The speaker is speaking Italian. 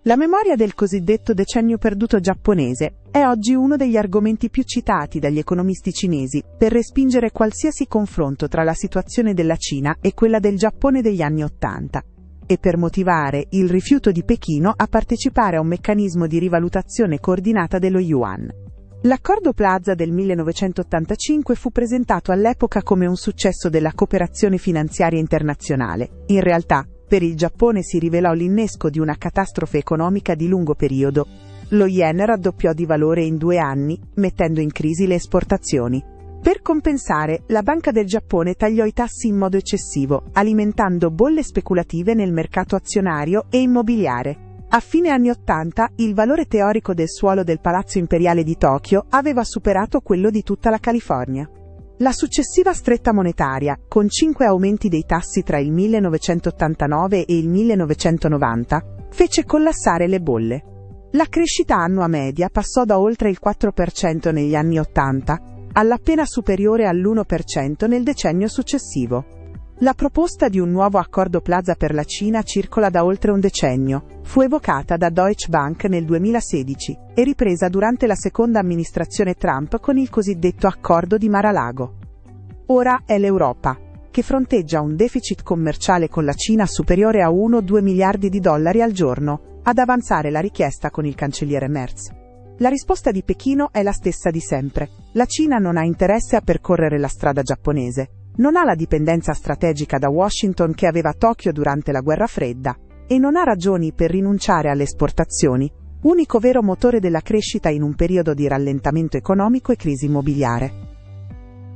La memoria del cosiddetto decennio perduto giapponese è oggi uno degli argomenti più citati dagli economisti cinesi per respingere qualsiasi confronto tra la situazione della Cina e quella del Giappone degli anni '80, e per motivare il rifiuto di Pechino a partecipare a un meccanismo di rivalutazione coordinata dello yuan. L'Accordo Plaza del 1985 fu presentato all'epoca come un successo della cooperazione finanziaria internazionale. In realtà, per il Giappone si rivelò l'innesco di una catastrofe economica di lungo periodo. Lo yen raddoppiò di valore in 2 anni, mettendo in crisi le esportazioni. Per compensare, la Banca del Giappone tagliò i tassi in modo eccessivo, alimentando bolle speculative nel mercato azionario e immobiliare. A fine anni '80, il valore teorico del suolo del Palazzo Imperiale di Tokyo aveva superato quello di tutta la California. La successiva stretta monetaria, con 5 aumenti dei tassi tra il 1989 e il 1990, fece collassare le bolle. La crescita annua media passò da oltre il 4% negli anni '80 all'appena superiore all'1% nel decennio successivo. La proposta di un nuovo accordo Plaza per la Cina circola da oltre un decennio, fu evocata da Deutsche Bank nel 2016 e ripresa durante la seconda amministrazione Trump con il cosiddetto accordo di Mar-a-Lago. Ora è l'Europa, che fronteggia un deficit commerciale con la Cina superiore a 1-2 miliardi di dollari al giorno, ad avanzare la richiesta con il cancelliere Merz. La risposta di Pechino è la stessa di sempre. La Cina non ha interesse a percorrere la strada giapponese. Non ha la dipendenza strategica da Washington che aveva Tokyo durante la Guerra Fredda, e non ha ragioni per rinunciare alle esportazioni, unico vero motore della crescita in un periodo di rallentamento economico e crisi immobiliare.